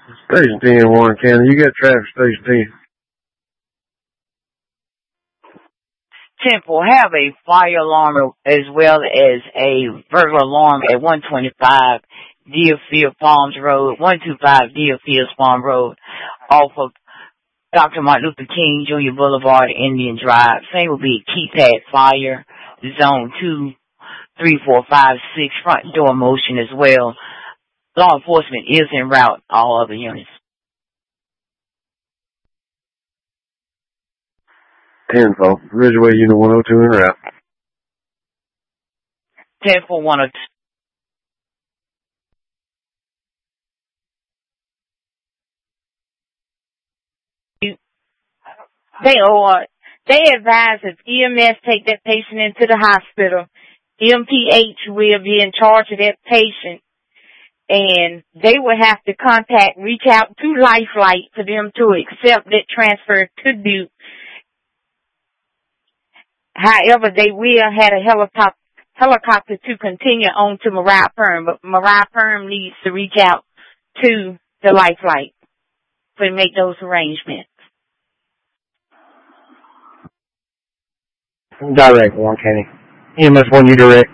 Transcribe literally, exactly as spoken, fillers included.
Station ten, Warren County. You got traffic, Station ten. Temple have a fire alarm as well as a burglar alarm at one twenty-five Deerfield Farms Road, one twenty-five Deerfield Farm Road, off of Doctor Martin Luther King Junior Boulevard, Indian Drive. Same will be keypad fire, zone two, three, four, five, six, front door motion as well. Law enforcement is en route, all other units. Tenfold. Ridgeway Unit one oh two en route. ten four one oh two. They are, they advise if E M S take that patient into the hospital, M P H will be in charge of that patient, and they will have to contact, reach out to Lifelight for them to accept that transfer to Duke. However, they will have a helicopter, helicopter to continue on to Mariah Perm, but Mariah Perm needs to reach out to the Lifelight to make those arrangements. Direct, Warren County. E M S one, you direct.